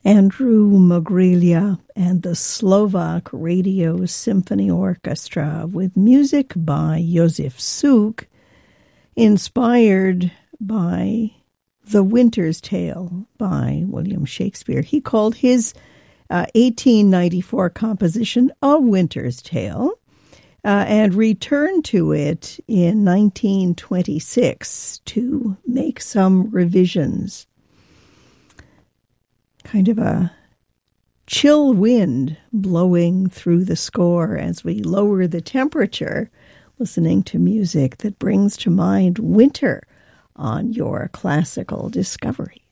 Andrew Mogrilja and the Slovak Radio Symphony Orchestra with music by Josef Suk, inspired by The Winter's Tale by William Shakespeare. He called his 1894 composition A Winter's Tale and returned to it in 1926 to make some revisions. Kind of a chill wind blowing through the score as we lower the temperature, listening to music that brings to mind winter on your classical discovery.